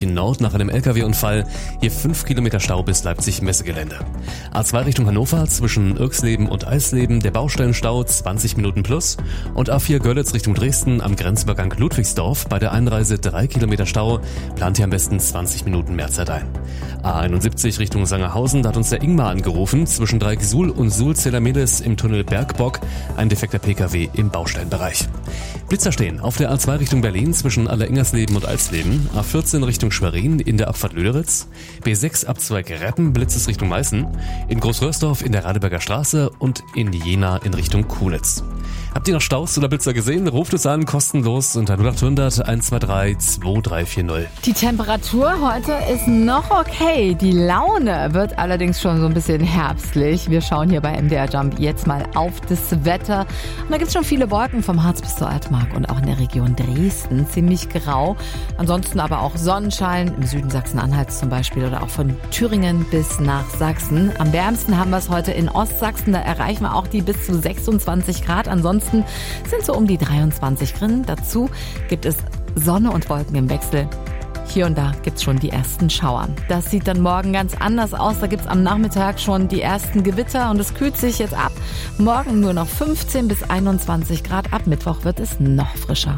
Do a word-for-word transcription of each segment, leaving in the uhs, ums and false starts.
Berlin Nord nach einem L K W-Unfall. Hier fünf Kilometer Stau bis Leipzig-Messegelände. A zwei Richtung Hannover zwischen Irksleben und Eisleben, der Baustellenstau zwanzig Minuten plus. Und A vier Görlitz Richtung Dresden am Grenzübergang Ludwigsdorf bei der Einreise drei Kilometer Stau. Plant hier am besten zwanzig Minuten mehr Zeit ein. A einundsiebzig Richtung Sangerhausen, da hat uns der Ingmar angerufen. Zwischen Dreieck-Suhl und Suhl-Zellermedes im Tunnel Bergbock ein defekter P K W im Baustellenbereich. Blitzer stehen auf der A zwei Richtung Berlin zwischen Alleringers-Leben und Alsleben, A vierzehn Richtung Schwerin in der Abfahrt Löderitz, B sechs Abzweig Reppen, Blitzes Richtung Meißen, in Großröhrsdorf in der Radeberger Straße und in Jena in Richtung Kunitz. Habt ihr noch Staus oder Blitzer gesehen? Ruft es an, kostenlos unter null acht hundert eins zwei drei zwei drei vier null. Die Temperatur heute ist noch okay. Die Laune wird allerdings schon so ein bisschen herbstlich. Wir schauen hier bei M D R Jump jetzt mal auf das Wetter. Und da gibt es schon viele Wolken vom Harz bis zur Altmark und auch in der Region Dresden ziemlich grau. Ansonsten aber auch Sonnenschein im Süden Sachsen-Anhalts zum Beispiel oder auch von Thüringen bis nach Sachsen. Am wärmsten haben wir es heute in Ostsachsen. Da erreichen wir auch die bis zu sechsundzwanzig Grad. Ansonsten sind so um die dreiundzwanzig Grad. Dazu gibt es Sonne und Wolken im Wechsel. Hier und da gibt's schon die ersten Schauer. Das sieht dann morgen ganz anders aus. Da gibt's am Nachmittag schon die ersten Gewitter und es kühlt sich jetzt ab. Morgen nur noch fünfzehn bis einundzwanzig Grad. Ab Mittwoch wird es noch frischer.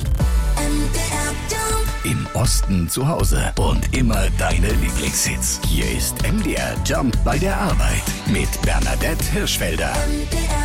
Im Osten zu Hause und immer deine Lieblingshits. Hier ist M D R Jump bei der Arbeit mit Bernadette Hirschfelder.